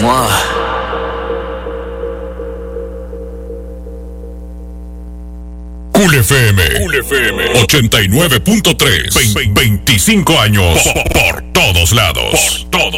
Cool FM 89.3. 25 años por todos lados.